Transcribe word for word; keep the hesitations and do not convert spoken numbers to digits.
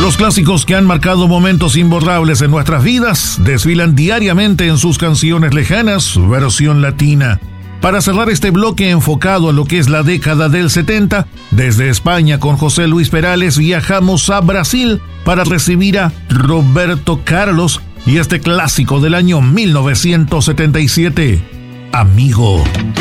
Los clásicos que han marcado momentos imborrables en nuestras vidas desfilan diariamente en sus canciones lejanas, versión latina. Para cerrar este bloque enfocado a lo que es la década del setenta, desde España con José Luis Perales viajamos a Brasil para recibir a Roberto Carlos y este clásico del año mil novecientos setenta y siete, Amigo.